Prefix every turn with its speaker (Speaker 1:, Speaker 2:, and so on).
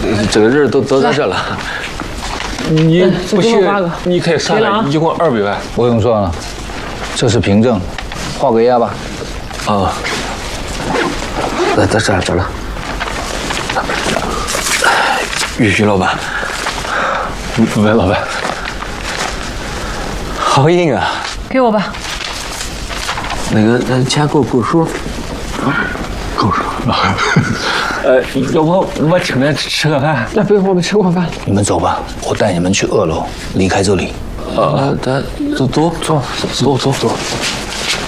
Speaker 1: 这个人都在这了。你不行，你可以上来，一共200万。
Speaker 2: 不用算了，这是凭证，画个押吧。
Speaker 1: 啊，在这了。于老板，喂，老板，好硬啊！
Speaker 3: 给我吧。
Speaker 1: 那个钱够数。够数。要不我请您吃个饭？
Speaker 3: 那不用，我们吃过饭。
Speaker 2: 你们走吧，我带你们去2楼，离开这里。
Speaker 1: 咱走。